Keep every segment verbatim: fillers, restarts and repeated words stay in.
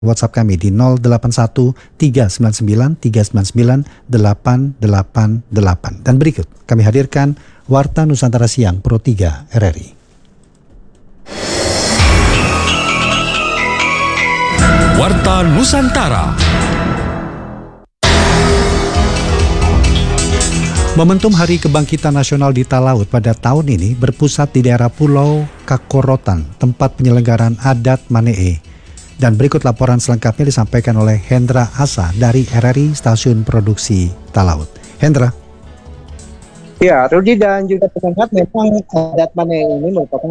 WhatsApp kami di nol delapan satu tiga sembilan sembilan tiga sembilan sembilan delapan delapan delapan. Dan berikut kami hadirkan Warta Nusantara Siang Pro tiga R R I. Warta Nusantara. Momentum Hari Kebangkitan Nasional di Talaut pada tahun ini berpusat di daerah Pulau Kakorotan, tempat penyelenggaraan adat Manee. Dan berikut laporan selengkapnya disampaikan oleh Hendra Asa dari R R I Stasiun Produksi Talaut. Hendra. Ya, Rudi dan juga pendengar, memang adat Manee ini merupakan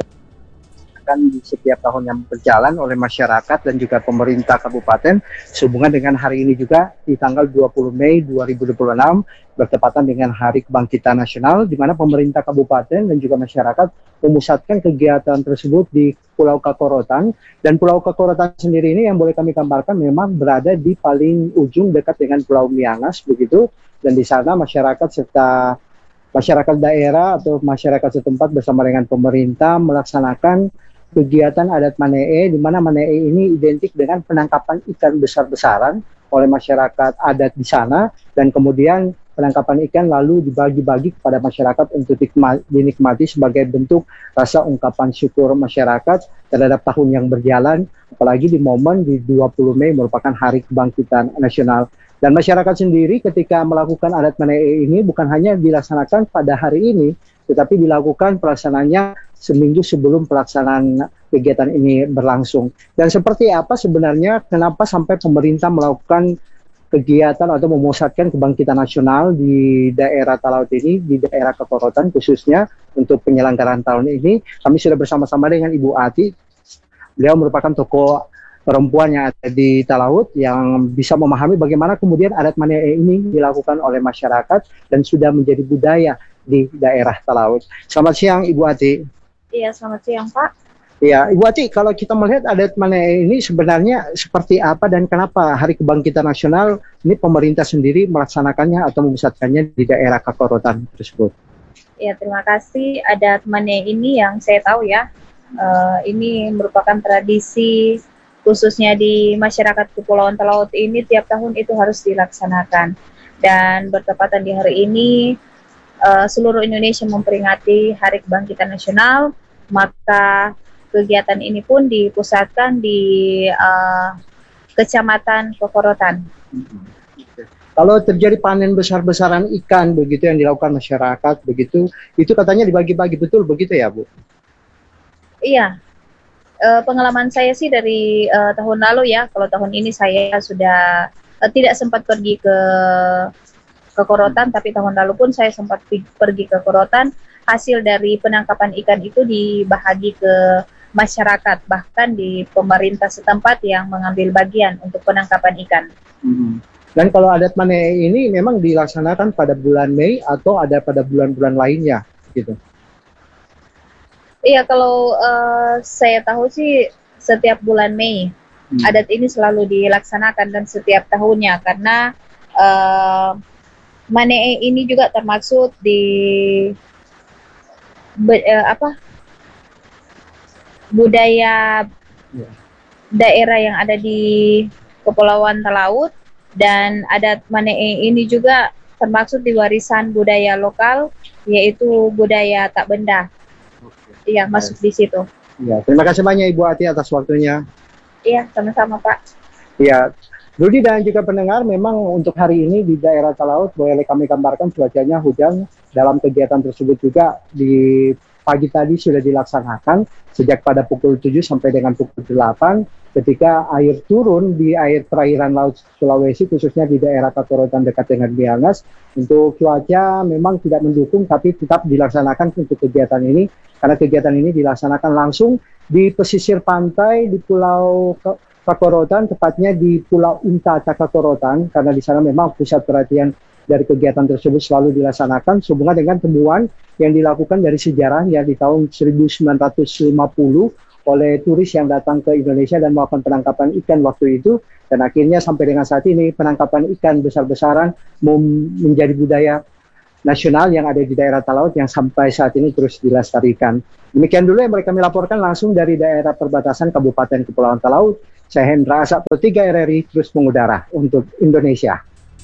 akan di setiap tahun yang berjalan oleh masyarakat dan juga pemerintah kabupaten sehubungan dengan hari ini juga di tanggal dua puluh Mei dua ribu dua puluh enam bertepatan dengan Hari Kebangkitan Nasional, di mana pemerintah kabupaten dan juga masyarakat memusatkan kegiatan tersebut di Pulau Kakorotan. Dan Pulau Kakorotan sendiri ini yang boleh kami gambarkan memang berada di paling ujung dekat dengan Pulau Miangas begitu, dan di sana masyarakat serta masyarakat daerah atau masyarakat setempat bersama dengan pemerintah melaksanakan kegiatan adat Manee, di mana Manee ini identik dengan penangkapan ikan besar-besaran oleh masyarakat adat di sana, dan kemudian penangkapan ikan lalu dibagi-bagi kepada masyarakat untuk dinikmati sebagai bentuk rasa ungkapan syukur masyarakat terhadap tahun yang berjalan, apalagi di momen di dua puluh Mei merupakan Hari Kebangkitan Nasional. Dan masyarakat sendiri ketika melakukan adat Manee ini bukan hanya dilaksanakan pada hari ini, tetapi dilakukan pelaksanaannya seminggu sebelum pelaksanaan kegiatan ini berlangsung. Dan seperti apa sebenarnya kenapa sampai pemerintah melakukan kegiatan atau memusatkan kebangkitan nasional di daerah Talaut ini, di daerah Kakorotan khususnya untuk penyelenggaraan tahun ini. Kami sudah bersama-sama dengan Ibu Ati. Beliau merupakan tokoh perempuan yang ada di Talaut yang bisa memahami bagaimana kemudian adat Manee ini dilakukan oleh masyarakat dan sudah menjadi budaya di daerah Talaut. Selamat siang Ibu Ati. Iya, selamat siang Pak. Ya, Ibu Ati, kalau kita melihat adat Manee ini sebenarnya seperti apa dan kenapa Hari Kebangkitan Nasional ini pemerintah sendiri melaksanakannya atau memusatkannya di daerah Kakorotan tersebut? Ya, terima kasih. Adat Manee ini yang saya tahu ya, uh, ini merupakan tradisi khususnya di masyarakat Kepulauan Talaut ini tiap tahun itu harus dilaksanakan. Dan bertepatan di hari ini, uh, seluruh Indonesia memperingati Hari Kebangkitan Nasional, maka kegiatan ini pun dipusatkan di uh, Kecamatan Kakorotan. Kalau terjadi panen besar-besaran ikan begitu yang dilakukan masyarakat begitu, itu katanya dibagi-bagi, betul begitu ya Bu? Iya, uh, pengalaman saya sih dari uh, tahun lalu ya. Kalau tahun ini saya sudah uh, tidak sempat pergi ke Kakorotan, tapi tahun lalu pun saya sempat pergi ke Kakorotan. Hasil dari penangkapan ikan itu dibahagi ke masyarakat, bahkan di pemerintah setempat yang mengambil bagian untuk penangkapan ikan. Hmm. Dan kalau adat Manee ini memang dilaksanakan pada bulan Mei atau ada pada bulan-bulan lainnya, gitu? Iya, kalau uh, saya tahu sih setiap bulan Mei hmm. adat ini selalu dilaksanakan dan setiap tahunnya, karena uh, Manee ini juga termasuk di Be, uh, apa budaya yeah. daerah yang ada di Kepulauan Talaut, dan adat Manee ini juga termasuk di warisan budaya lokal, yaitu budaya tak benda. Iya, okay. masuk di situ. Ya, terima kasih banyak Ibu Ati atas waktunya. Iya, sama-sama Pak. Iya, Rudi dan juga pendengar, memang untuk hari ini di daerah Talaut boleh kami gambarkan cuacanya hujan. Dalam kegiatan tersebut juga di pagi tadi sudah dilaksanakan sejak pada pukul tujuh sampai dengan pukul delapan ketika air turun di air perairan Laut Sulawesi khususnya di daerah Kakorotan dekat dengan Miangas. Untuk cuaca memang tidak mendukung, tapi tetap dilaksanakan untuk kegiatan ini karena kegiatan ini dilaksanakan langsung di pesisir pantai di Pulau Kakorotan, tepatnya di Pulau Inta Kakorotan, karena di sana memang pusat perhatian dari kegiatan tersebut selalu dilaksanakan sehubungan dengan temuan yang dilakukan dari sejarah ya di tahun seribu sembilan ratus lima puluh oleh turis yang datang ke Indonesia dan melakukan penangkapan ikan waktu itu, dan akhirnya sampai dengan saat ini penangkapan ikan besar-besaran menjadi budaya nasional yang ada di daerah Talaut yang sampai saat ini terus dilestarikan. Demikian dulu yang mereka kami laporkan langsung dari daerah perbatasan Kabupaten Kepulauan Talaut. Saya Hendra Sabto tiga R R I terus mengudara untuk Indonesia.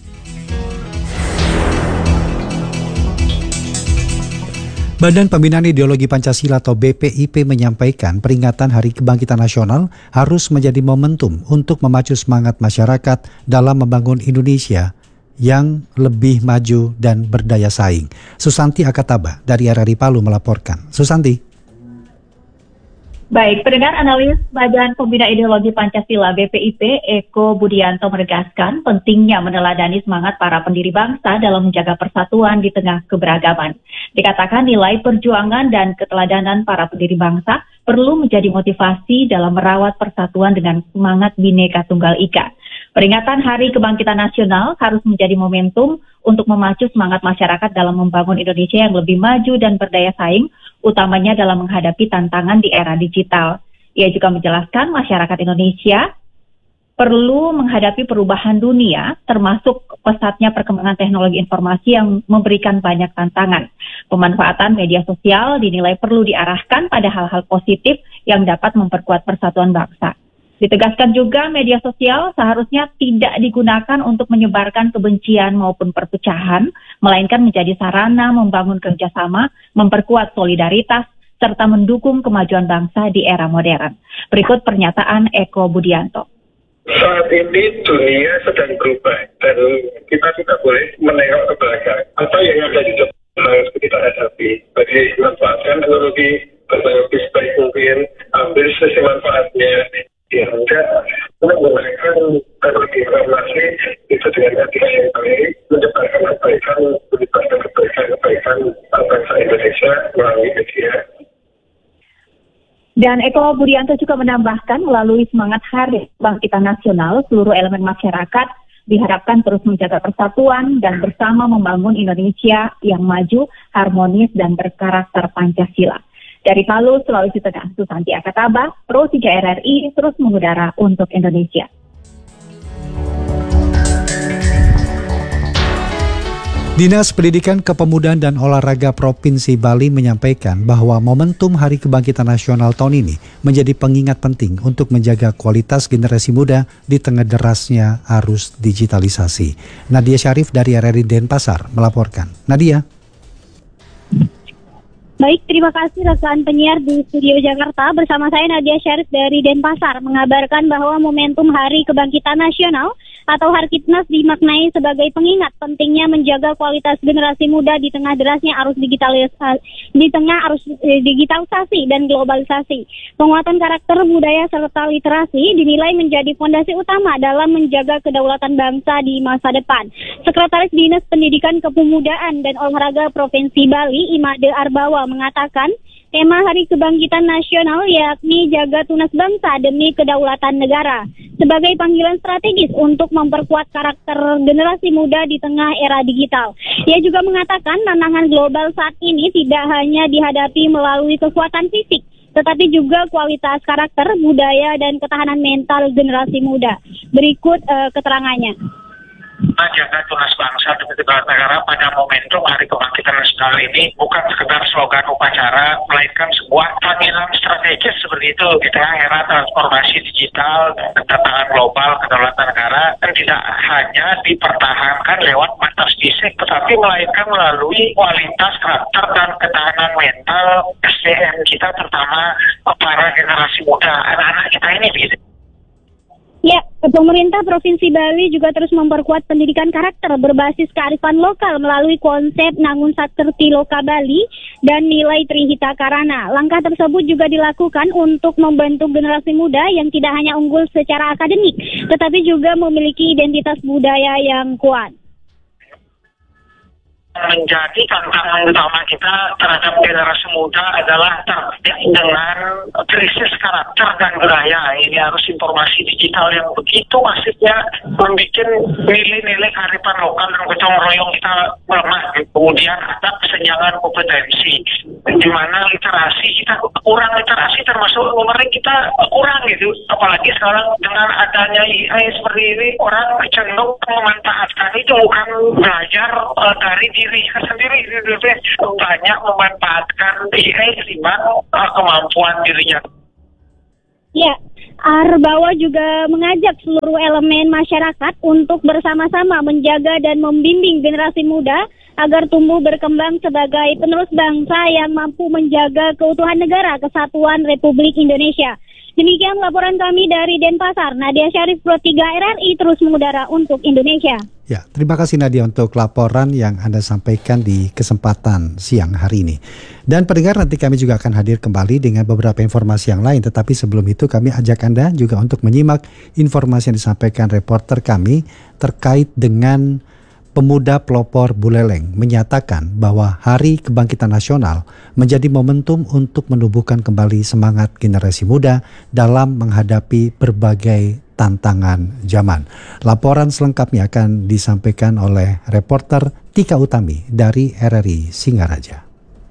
Badan Pembinaan Ideologi Pancasila atau B P I P menyampaikan peringatan Hari Kebangkitan Nasional harus menjadi momentum untuk memacu semangat masyarakat dalam membangun Indonesia yang lebih maju dan berdaya saing. Susanti Akataba dari R R I Palu melaporkan. Susanti. Baik, pendengar, analis Badan Pembina Ideologi Pancasila B P I P Eko Budianto menegaskan pentingnya meneladani semangat para pendiri bangsa dalam menjaga persatuan di tengah keberagaman. Dikatakan nilai perjuangan dan keteladanan para pendiri bangsa perlu menjadi motivasi dalam merawat persatuan dengan semangat Bhinneka Tunggal Ika. Peringatan Hari Kebangkitan Nasional harus menjadi momentum untuk memacu semangat masyarakat dalam membangun Indonesia yang lebih maju dan berdaya saing, utamanya dalam menghadapi tantangan di era digital. Ia juga menjelaskan masyarakat Indonesia perlu menghadapi perubahan dunia, termasuk pesatnya perkembangan teknologi informasi yang memberikan banyak tantangan. Pemanfaatan media sosial dinilai perlu diarahkan pada hal-hal positif yang dapat memperkuat persatuan bangsa. Ditegaskan juga media sosial seharusnya tidak digunakan untuk menyebarkan kebencian maupun perpecahan, melainkan menjadi sarana membangun kerjasama, memperkuat solidaritas, serta mendukung kemajuan bangsa di era modern. Berikut pernyataan Eko Budianto. Saat ini dunia sedang berubah dan kita tidak boleh menengok ke belakang. Apa yang ada di depan harus kita hadapi. Bagi manfaatkan teknologi, berbagai baik mungkin, ambil sisi manfaatnya. Ya, enggak, menggunakan teknologi informasi itu dengan etika yang baik, menyebarkan kebaikan, menyebarkan kebaikan-kebaikan bangsa Indonesia melalui media. Dan Eko Budianto juga menambahkan melalui semangat Hari Kebangkitan Nasional, seluruh elemen masyarakat diharapkan terus menjaga persatuan dan bersama membangun Indonesia yang maju, harmonis, dan berkarakter Pancasila. Dari Palu, Sulawesi Tengah, Susanti Akataba, Pro tiga R R I terus mengudara untuk Indonesia. Dinas Pendidikan Kepemudaan dan Olahraga Provinsi Bali menyampaikan bahwa momentum Hari Kebangkitan Nasional tahun ini menjadi pengingat penting untuk menjaga kualitas generasi muda di tengah derasnya arus digitalisasi. Nadia Syarif dari R R I Denpasar melaporkan. Nadia. Baik, terima kasih rekan penyiar di Studio Jakarta. Bersama saya Nadia Syarif dari Denpasar mengabarkan bahwa momentum Hari Kebangkitan Nasional atau Harkitnas dimaknai sebagai pengingat pentingnya menjaga kualitas generasi muda di tengah derasnya arus digitalisasi, di tengah arus digitalisasi dan globalisasi. Penguatan karakter budaya serta literasi dinilai menjadi fondasi utama dalam menjaga kedaulatan bangsa di masa depan. Sekretaris Dinas Pendidikan Kepemudaan dan Olahraga Provinsi Bali, Imade Arbawa, mengatakan tema Hari Kebangkitan Nasional yakni jaga tunas bangsa demi kedaulatan negara sebagai panggilan strategis untuk memperkuat karakter generasi muda di tengah era digital. Ia juga mengatakan tantangan global saat ini tidak hanya dihadapi melalui kekuatan fisik, tetapi juga kualitas karakter, budaya, dan ketahanan mental generasi muda. Berikut uh, keterangannya. Menjaga tunas bangsa demi kedaulatan negara pada momentum Hari Kebangkitan Nasional ini bukan sekedar slogan upacara, melainkan sebuah panggilan strategis seperti itu di tengah era transformasi digital dan tantangan global kedaulatan negara, dan tidak hanya dipertahankan lewat batas fisik, tetapi melainkan melalui kualitas karakter dan ketahanan mental S D M kita, terutama para generasi muda, anak-anak kita ini gitu. Ya, pemerintah Provinsi Bali juga terus memperkuat pendidikan karakter berbasis kearifan lokal melalui konsep Nangun Sakerti Loka Bali dan nilai Trihita Karana. Langkah tersebut juga dilakukan untuk membentuk generasi muda yang tidak hanya unggul secara akademik, tetapi juga memiliki identitas budaya yang kuat. Menjadi tantangan utama kita terhadap generasi muda adalah terkait dengan krisis karakter dan budaya. Ini harus informasi digital yang begitu masifnya membuat nilai-nilai kearifan lokal dan gotong royong kita lemah. Kemudian ada kesenjangan kompetensi, di mana literasi kita kurang, literasi termasuk numerik kita kurang gitu. Apalagi sekarang dengan adanya A I seperti ini, orang cenderung memanfaatkan itu bukan belajar uh, dari diri sendiri, banyak memanfaatkan A I ketimbang uh, kemampuan dirinya. Ya, Arbawa juga mengajak seluruh elemen masyarakat untuk bersama-sama menjaga dan membimbing generasi muda agar tumbuh berkembang sebagai penerus bangsa yang mampu menjaga keutuhan negara Kesatuan Republik Indonesia. Demikian laporan kami dari Denpasar. Nadia Syarif, Pro tiga R R I terus mengudara untuk Indonesia. Ya, terima kasih Nadia untuk laporan yang Anda sampaikan di kesempatan siang hari ini. Dan pendengar, nanti kami juga akan hadir kembali dengan beberapa informasi yang lain. Tetapi sebelum itu kami ajak Anda juga untuk menyimak informasi yang disampaikan reporter kami terkait dengan pemuda pelopor Buleleng menyatakan bahwa Hari Kebangkitan Nasional menjadi momentum untuk menumbuhkan kembali semangat generasi muda dalam menghadapi berbagai tantangan zaman. Laporan selengkapnya akan disampaikan oleh reporter Tika Utami dari R R I Singaraja.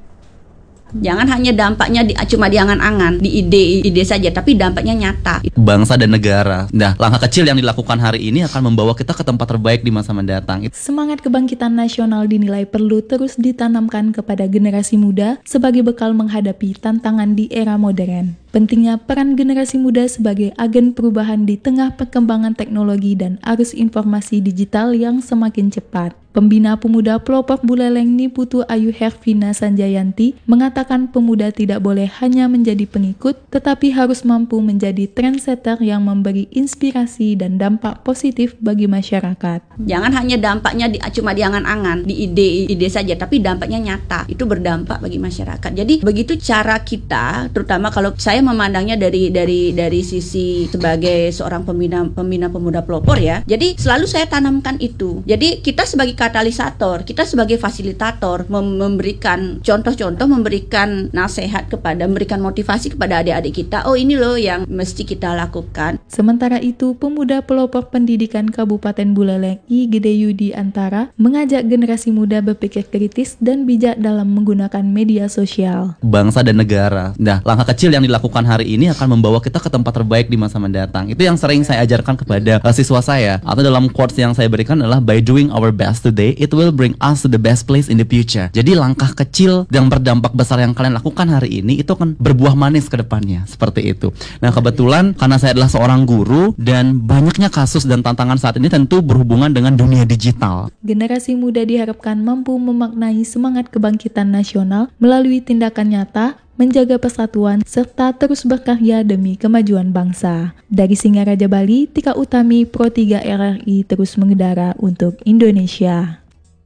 Jangan hanya dampaknya di, cuma di angan-angan, di ide-ide saja, tapi dampaknya nyata. Bangsa dan negara. Nah, langkah kecil yang dilakukan hari ini akan membawa kita ke tempat terbaik di masa mendatang. Semangat kebangkitan nasional dinilai perlu terus ditanamkan kepada generasi muda sebagai bekal menghadapi tantangan di era modern. Pentingnya peran generasi muda sebagai agen perubahan di tengah perkembangan teknologi dan arus informasi digital yang semakin cepat. Pembina Pemuda Pelopor Buleleng Niputu Ayu Hervina Sanjayanti mengatakan pemuda tidak boleh hanya menjadi pengikut, tetapi harus mampu menjadi trendsetter yang memberi inspirasi dan dampak positif bagi masyarakat. Jangan hanya dampaknya di, cuma di angan-angan, di ide-ide saja, tapi dampaknya nyata. Itu berdampak bagi masyarakat. Jadi begitu cara kita, terutama kalau saya memandangnya dari dari dari sisi sebagai seorang pembina pembina pemuda pelopor ya. Jadi selalu saya tanamkan itu. Jadi kita sebagai katalisator, kita sebagai fasilitator mem- memberikan contoh-contoh, memberikan nasihat kepada, memberikan motivasi kepada adik-adik kita. Oh, ini loh yang mesti kita lakukan. Sementara itu, pemuda pelopor pendidikan Kabupaten Buleleng I Gede Yudi Antara mengajak generasi muda berpikir kritis dan bijak dalam menggunakan media sosial. Bangsa dan negara. Nah, langkah kecil yang dilakukan hari ini akan membawa kita ke tempat terbaik di masa mendatang. Itu yang sering saya ajarkan kepada uh, siswa saya. Atau dalam quotes yang saya berikan adalah by doing our best today, it will bring us to the best place in the future. Jadi langkah kecil yang berdampak besar yang kalian lakukan hari ini itu akan berbuah manis ke depannya. Seperti itu. Nah, kebetulan karena saya adalah seorang guru dan banyaknya kasus dan tantangan saat ini tentu berhubungan dengan dunia digital. Generasi muda diharapkan mampu memaknai semangat kebangkitan nasional melalui tindakan nyata, menjaga persatuan, serta terus berkarya demi kemajuan bangsa. Dari Singaraja, Bali, Tika Utami, Pro tiga R R I terus mengudara untuk Indonesia.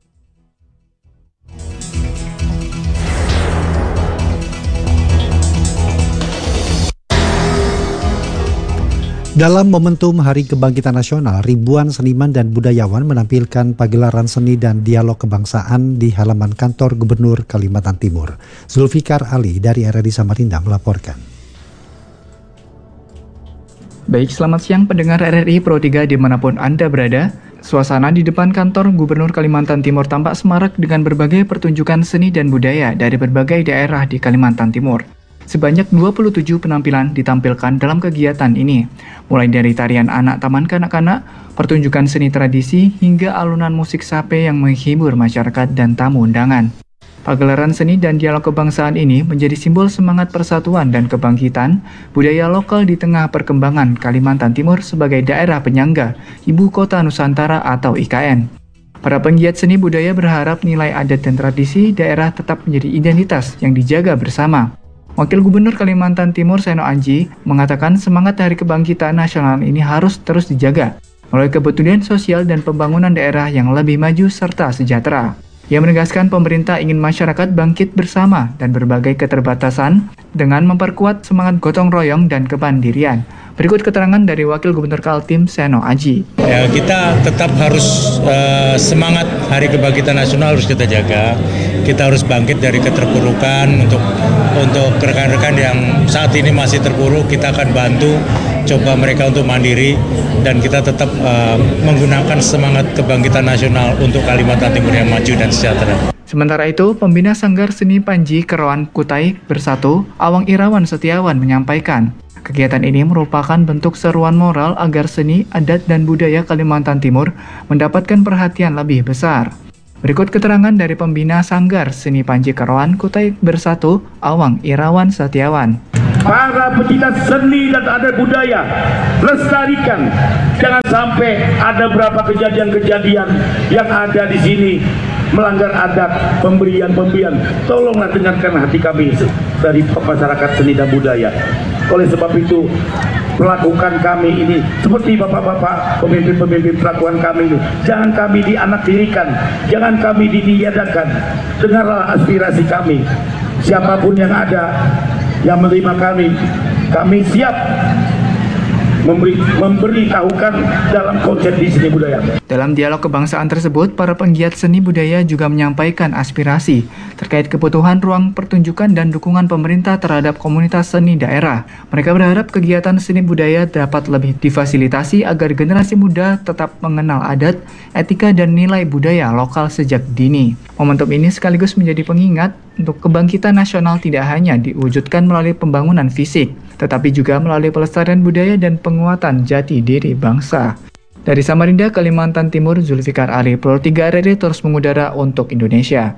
Dalam momentum Hari Kebangkitan Nasional, ribuan seniman dan budayawan menampilkan pagelaran seni dan dialog kebangsaan di halaman kantor Gubernur Kalimantan Timur. Zulfikar Ali dari R R I Samarinda melaporkan. Baik, selamat siang pendengar R R I Pro tiga dimanapun Anda berada. Suasana di depan kantor Gubernur Kalimantan Timur tampak semarak dengan berbagai pertunjukan seni dan budaya dari berbagai daerah di Kalimantan Timur. Sebanyak dua puluh tujuh penampilan ditampilkan dalam kegiatan ini, mulai dari tarian anak taman kanak-kanak, pertunjukan seni tradisi, hingga alunan musik sape yang menghibur masyarakat dan tamu undangan. Pagelaran seni dan dialog kebangsaan ini menjadi simbol semangat persatuan dan kebangkitan budaya lokal di tengah perkembangan Kalimantan Timur sebagai daerah penyangga Ibu Kota Nusantara atau I K N. Para penggiat seni budaya berharap nilai adat dan tradisi daerah tetap menjadi identitas yang dijaga bersama. Wakil Gubernur Kalimantan Timur Seno Anji mengatakan semangat Hari Kebangkitan Nasional ini harus terus dijaga melalui kepedulian sosial dan pembangunan daerah yang lebih maju serta sejahtera. Ia menegaskan pemerintah ingin masyarakat bangkit bersama dan berbagai keterbatasan dengan memperkuat semangat gotong royong dan kemandirian. Berikut keterangan dari Wakil Gubernur Kaltim Seno Aji. Ya, kita tetap harus uh, semangat Hari Kebangkitan Nasional harus kita jaga. Kita harus bangkit dari keterpurukan untuk untuk rekan-rekan yang saat ini masih terpuruk. Kita akan bantu coba mereka untuk mandiri dan kita tetap uh, menggunakan semangat kebangkitan nasional untuk Kalimantan Timur yang maju dan sejahtera. Sementara itu, pembina Sanggar Seni Panji Kerawan Kutai Bersatu, Awang Irawan Setiawan menyampaikan, kegiatan ini merupakan bentuk seruan moral agar seni, adat, dan budaya Kalimantan Timur mendapatkan perhatian lebih besar. Berikut keterangan dari pembina Sanggar Seni Panji Kerawan Kutai Bersatu, Awang Irawan Setiawan. Para pecinta seni dan adat budaya, lestarikan. Jangan sampai ada berapa kejadian-kejadian yang ada di sini melanggar adat, pemberian-pemberian. Tolonglah dengarkan hati kami dari masyarakat seni dan budaya. Oleh sebab itu, perlakukan kami ini seperti bapak-bapak pemimpin-pemimpin perlakuan kami ini. Jangan kami dianaktirikan, jangan kami ditiadakan. Dengarlah aspirasi kami. Siapapun yang ada yang menerima kami, kami siap memberi memberitahukan dalam konsep di seni budaya. Dalam dialog kebangsaan tersebut, para penggiat seni budaya juga menyampaikan aspirasi terkait kebutuhan ruang pertunjukan dan dukungan pemerintah terhadap komunitas seni daerah. Mereka berharap kegiatan seni budaya dapat lebih difasilitasi agar generasi muda tetap mengenal adat, etika, dan nilai budaya lokal sejak dini. Momentum ini sekaligus menjadi pengingat untuk kebangkitan nasional tidak hanya diwujudkan melalui pembangunan fisik, tetapi juga melalui pelestarian budaya dan penguatan jati diri bangsa. Dari Samarinda, Kalimantan Timur, Zulfikar Ali, Pro tiga R R I terus mengudara untuk Indonesia.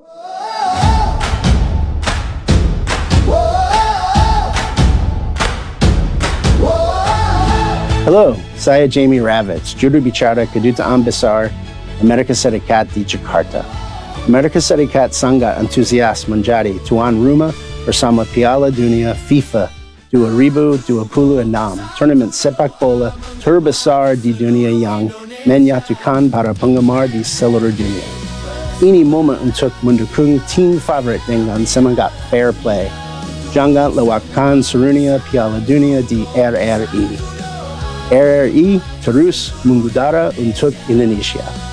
Halo, saya Jamie Ravitz, juru bicara Kedutaan Besar Amerika Serikat di Jakarta. Amerika Serikat sangat antusias menjadi tuan rumah bersama Piala Dunia FIFA dua ribu dua puluh enam, tournament sepak bola terbesar di dunia yang menyatukan para penggemar di seluruh dunia. Ini momen untuk mendukung tim favorit dengan semangat fair play. Jangan lewatkan serunya Piala Dunia di R R I. R R I terus mengudara untuk Indonesia.